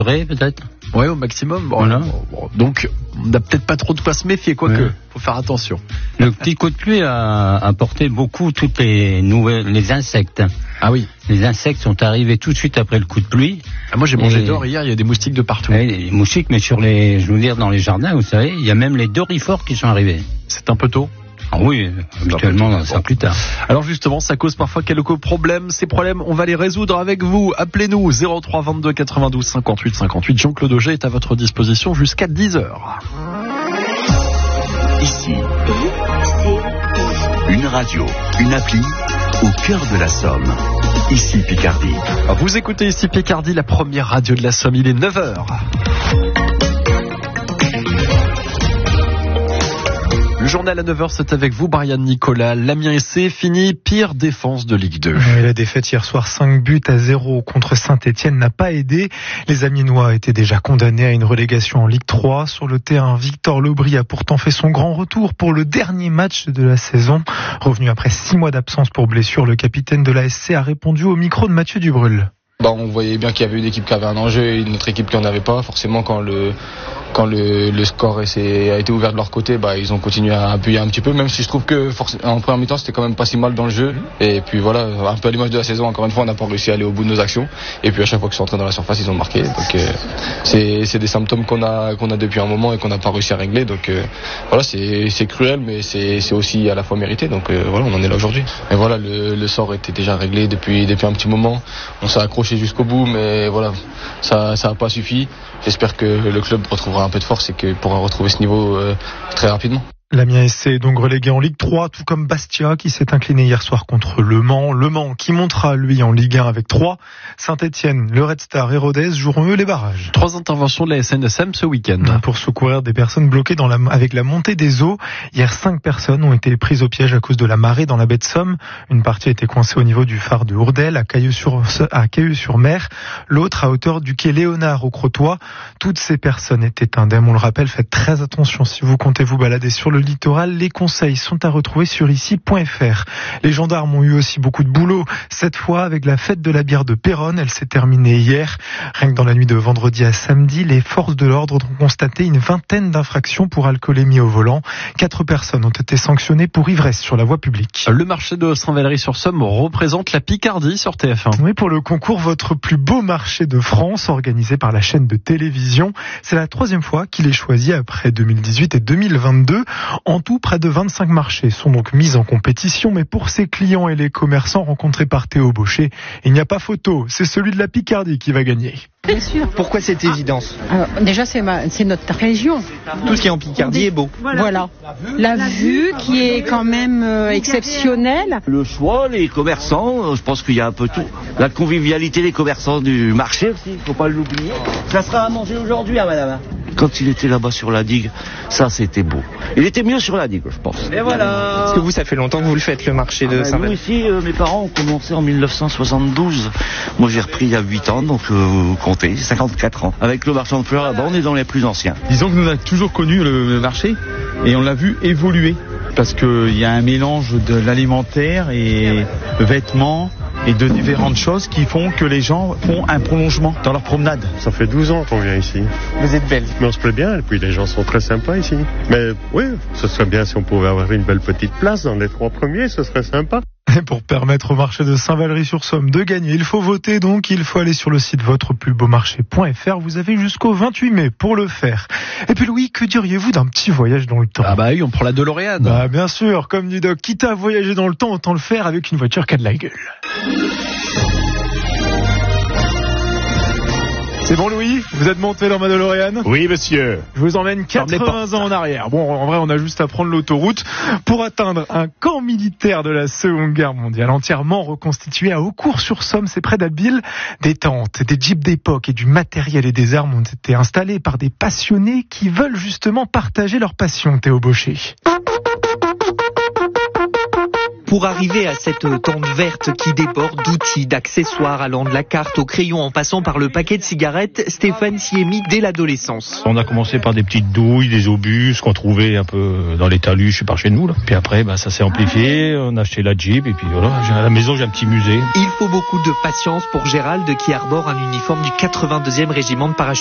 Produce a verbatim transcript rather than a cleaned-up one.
peut-être. Ouais, au maximum. Bon, Voilà. bon, donc, on n'a peut-être pas trop de quoi se méfier, quoique, Ouais. faut faire attention. Le petit coup de pluie a apporté beaucoup toutes les nouvelles, les insectes. Ah oui. Les insectes sont arrivés tout de suite après le coup de pluie. Ah, moi, j'ai mangé Et- dehors hier, il y a des moustiques de partout. Ouais, les moustiques, mais sur les, je veux dire, dans les jardins, vous savez, il y a même les dorifores qui sont arrivés. C'est un peu tôt. Ah oui, habituellement, Bon. ça plus tard. Alors justement, ça cause parfois quelques problèmes. Ces problèmes, on va les résoudre avec vous. Appelez-nous zéro trois vingt-deux quatre-vingt-douze cinquante-huit cinquante-huit. Jean-Claude Auger est à votre disposition jusqu'à dix heures. Ici, une radio, une appli au cœur de la Somme. Ici Picardie. Vous écoutez ici Picardie, la première radio de la Somme. Il est neuf heures. Le journal à neuf heures, c'est avec vous, Brian Nicolas. L'Amiens S C finit pire défense de Ligue deux. Oui, la défaite hier soir, cinq buts à zéro contre Saint-Etienne n'a pas aidé. Les Amiénois étaient déjà condamnés à une relégation en Ligue trois. Sur le terrain, Victor Lobry a pourtant fait son grand retour pour le dernier match de la saison. Revenu après six mois d'absence pour blessure, le capitaine de l'A S C a répondu au micro de Mathieu Dubrul. Bah, on voyait bien qu'il y avait une équipe qui avait un enjeu et une autre équipe qui n'en avait pas. Forcément, quand le, quand le, le score essaie, a été ouvert de leur côté, bah, ils ont continué à appuyer un petit peu, même si je trouve que en première mi-temps, c'était quand même pas si mal dans le jeu. Et puis voilà, un peu à l'image de la saison, encore une fois, on n'a pas réussi à aller au bout de nos actions. Et puis à chaque fois qu'ils sont entrés dans la surface, ils ont marqué. Donc euh, c'est, c'est des symptômes qu'on a, qu'on a depuis un moment et qu'on n'a pas réussi à régler. Donc euh, voilà, c'est, c'est cruel, mais c'est, c'est aussi à la fois mérité. Donc euh, voilà, on en est là aujourd'hui. Et voilà, le, le sort était déjà réglé depuis, depuis un petit moment. On s'est accroché jusqu'au bout, mais voilà, ça ça a pas suffi. J'espère que le club retrouvera un peu de force et qu'il pourra retrouver ce niveau euh, très rapidement. L'Amiens S C est donc relégué en Ligue trois, tout comme Bastia qui s'est incliné hier soir contre Le Mans. Le Mans qui montera lui en Ligue un avec trois. Saint-Etienne, le Red Star et Rodez joueront eux les barrages. Trois interventions de la S N S M ce week-end. Pour secourir des personnes bloquées dans la, avec la montée des eaux. Hier, cinq personnes ont été prises au piège à cause de la marée dans la baie de Somme. Une partie a été coincée au niveau du phare de Hourdel à Cailleux-sur, à Cailleux-sur-Mer. L'autre à hauteur du quai Léonard au Crotoy. Toutes ces personnes étaient indemnes. On le rappelle, faites très attention si vous comptez vous balader sur le littoral. Les conseils sont à retrouver sur ici point f r. Les gendarmes ont eu aussi beaucoup de boulot. Cette fois avec la fête de la bière de Péronne. Elle s'est terminée hier. Rien que dans la nuit de vendredi à samedi, les forces de l'ordre ont constaté une vingtaine d'infractions pour alcoolémie au volant. Quatre personnes ont été sanctionnées pour ivresse sur la voie publique. Le marché de Saint-Valery-sur-Somme représente la Picardie sur T F un. Oui, pour le concours Votre plus beau marché de France, organisé par la chaîne de télévision. C'est la troisième fois qu'il est choisi après deux mille dix-huit et deux mille vingt-deux. En tout, près de vingt-cinq marchés sont donc mis en compétition, mais pour ses clients et les commerçants rencontrés par Théo Baucher, il n'y a pas photo, c'est celui de la Picardie qui va gagner. Bien sûr. Pourquoi cette évidence? Alors, déjà, c'est, ma, c'est notre région. Tout ce qui est en Picardie est beau. Voilà. La vue qui est quand même euh, exceptionnelle. Le choix, les commerçants, je pense qu'il y a un peu tout. La convivialité des commerçants du marché aussi, faut pas l'oublier. Ça sera à manger aujourd'hui, hein, madame. Quand il était là-bas sur la digue, ça c'était beau. Il était mieux sur la digue, je pense. Et voilà. Parce que vous, ça fait longtemps que vous le faites, le marché de Ah ben, Saint-Valery. nous ici, euh, mes parents ont commencé en mille neuf cent soixante-douze. Moi j'ai repris il y a huit ans, donc euh, vous comptez, cinquante-quatre ans. Avec le marchand de fleurs là-bas, on est dans les plus anciens. Disons que nous avons toujours connu le marché et on l'a vu évoluer. Parce qu'il y a un mélange de l'alimentaire et vêtements et de différentes choses qui font que les gens font un prolongement dans leur promenade. Ça fait douze ans qu'on vient ici. Vous êtes belle. Mais on se plaît bien et puis les gens sont très sympas ici. Mais oui, ce serait bien si on pouvait avoir une belle petite place dans les trois premiers, ce serait sympa. Et pour permettre au marché de Saint-Valery-sur-Somme de gagner, il faut voter, donc il faut aller sur le site votre plus beau marché point f r. Vous avez jusqu'au vingt-huit mai pour le faire. Et puis Louis, que diriez-vous d'un petit voyage dans le temps? Ah bah oui, on prend la DeLorean. Bah bien sûr, comme dit Doc, quitte à voyager dans le temps, autant le faire avec une voiture qui a de la gueule. C'est bon Louis, vous êtes monté dans ma DeLorean? Oui, monsieur. Je vous emmène quatre-vingts ans en arrière. Bon, en vrai, on a juste à prendre l'autoroute pour atteindre un camp militaire de la Seconde Guerre mondiale, entièrement reconstitué à Haucourt-sur-Somme, c'est près d'Abbeville. Des tentes, des jeeps d'époque et du matériel et des armes ont été installés par des passionnés qui veulent justement partager leur passion, Théo Baucher. Pour arriver à cette tente verte qui déborde d'outils, d'accessoires allant de la carte au crayon en passant par le paquet de cigarettes, Stéphane s'y est mis dès l'adolescence. On a commencé par des petites douilles, des obus, ce qu'on trouvait un peu dans les talus, je sais pas, chez nous, là. Puis après, bah, ça s'est amplifié, on a acheté la Jeep, et puis voilà, à la maison, j'ai un petit musée. Il faut beaucoup de patience pour Gérald qui arbore un uniforme du quatre-vingt-deuxième régiment de parachutistes.